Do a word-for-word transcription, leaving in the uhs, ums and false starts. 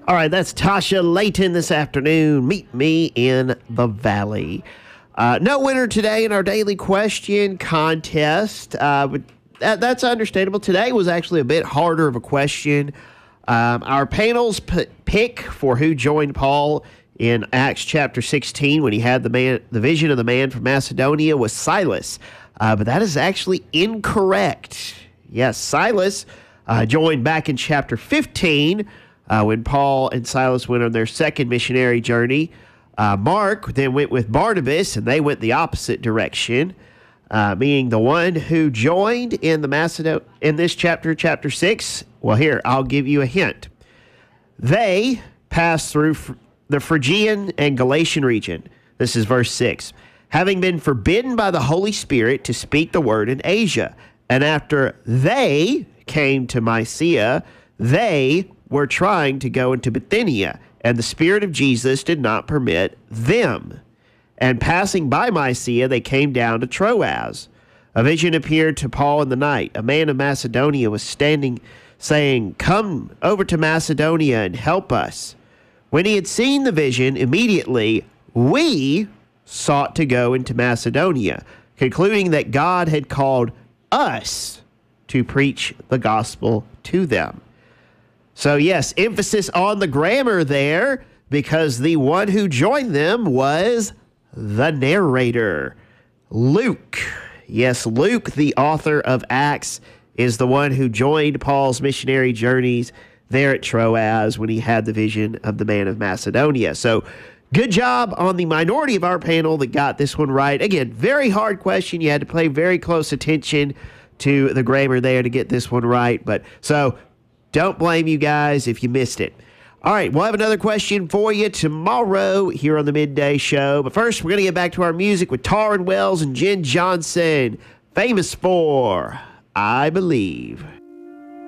All right, that's Tasha Layton this afternoon. Meet me in the valley. Uh, no winner today in our daily question contest, uh, but that, that's understandable. Today was actually a bit harder of a question. Um, our panel's p- pick for who joined Paul in Acts chapter sixteen when he had the man, the vision of the man from Macedonia was Silas, uh, but that is actually incorrect. Yes, Silas uh, joined back in chapter fifteen. Uh, when Paul and Silas went on their second missionary journey. Uh, Mark then went with Barnabas, and they went the opposite direction, uh, being the one who joined in the Macedon in this chapter, chapter six. Well, here, I'll give you a hint. They passed through Ph- the Phrygian and Galatian region. This is verse six. Having been forbidden by the Holy Spirit to speak the word in Asia. And after they came to Mysia, they were trying to go into Bithynia, and the Spirit of Jesus did not permit them. And passing by Mysia, they came down to Troas. A vision appeared to Paul in the night. A man of Macedonia was standing, saying, "Come over to Macedonia and help us." When he had seen the vision, immediately we sought to go into Macedonia, concluding that God had called us to preach the gospel to them. So, yes, emphasis on the grammar there, because the one who joined them was the narrator, Luke. Yes, Luke, the author of Acts, is the one who joined Paul's missionary journeys there at Troas when he had the vision of the man of Macedonia. So, good job on the minority of our panel that got this one right. Again, very hard question. You had to pay very close attention to the grammar there to get this one right. But so, don't blame you guys if you missed it. All right, we'll have another question for you tomorrow here on the Midday Show. But first, we're going to get back to our music with Taryn Wells and Jen Johnson, famous for I Believe.